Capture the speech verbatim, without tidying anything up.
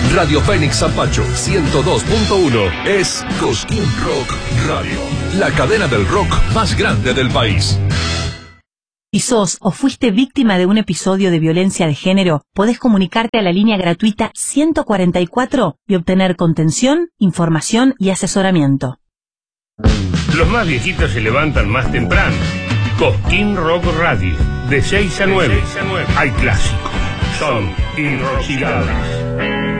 Radio Fénix Zampacho ciento dos punto uno es Cosquín Rock Radio, la cadena del rock más grande del país. Si sos o fuiste víctima de un episodio de violencia de género, podés comunicarte a la línea gratuita ciento cuarenta y cuatro y obtener contención, información y asesoramiento. Los más viejitos se levantan más temprano. Cosquín Rock Radio, de seis a nueve. Hay clásicos, son inoxidables.